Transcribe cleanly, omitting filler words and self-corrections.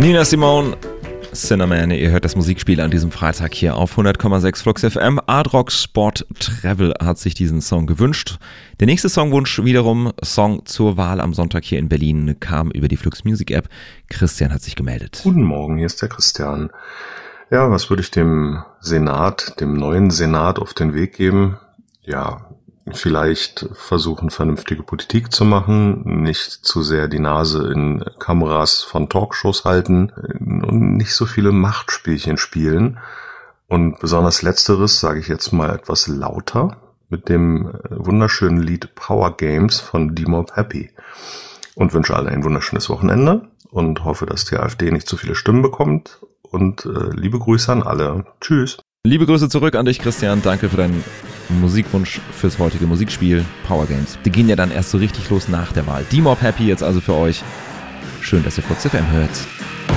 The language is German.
Nina Simone, Cinnamon, ihr hört das Musikspiel an diesem Freitag hier auf 100,6 Flux FM. Ardrock Sport Travel hat sich diesen Song gewünscht. Der nächste Songwunsch wiederum, Song zur Wahl am Sonntag hier in Berlin, kam über die Flux Music App. Christian hat sich gemeldet. Guten Morgen, hier ist der Christian. Ja, was würde ich dem neuen Senat auf den Weg geben? Ja, vielleicht versuchen, vernünftige Politik zu machen, nicht zu sehr die Nase in Kameras von Talkshows halten und nicht so viele Machtspielchen spielen. Und besonders Letzteres sage ich jetzt mal etwas lauter mit dem wunderschönen Lied Power Games von D-Mob Happy. Und wünsche allen ein wunderschönes Wochenende und hoffe, dass die AfD nicht zu viele Stimmen bekommt. Und liebe Grüße an alle. Tschüss. Liebe Grüße zurück an dich, Christian. Danke für deinen Musikwunsch fürs heutige Musikspiel Power Games. Die gehen ja dann erst so richtig los nach der Wahl. D-Mob Happy jetzt also für euch. Schön, dass ihr Flux FM hört.